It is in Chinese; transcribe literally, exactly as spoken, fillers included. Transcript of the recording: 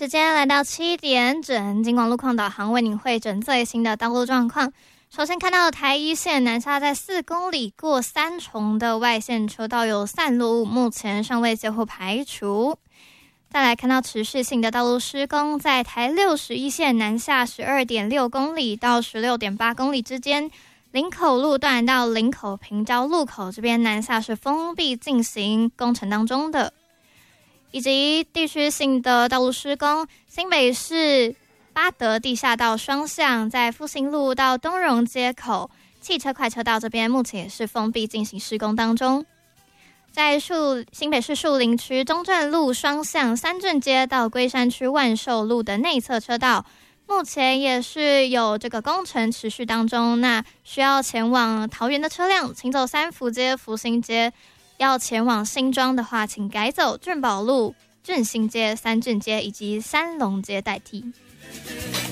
时间来到七点整，金广路况导航为您汇整最新的道路状况。首先看到台一线南下在四公里过三重的外线车道有散落物，目前尚未接获排除。再来看到持续性的道路施工，在台六十一线南下 十二点六公里到 十六点八公里之间，林口路段到林口平交路口这边南下是封闭进行工程当中的。以及地区性的道路施工，新北市八德地下道双向在复兴路到东荣街口汽车快车道这边目前也是封闭进行施工当中。在树新北市树林区中正路双向三正街到龟山区万寿路的内侧车道，目前也是有这个工程持续当中，那需要前往桃园的车辆请走三福街、福兴街，要前往新庄的话请改走俊宝路、振兴街、三正街以及三龙街代替。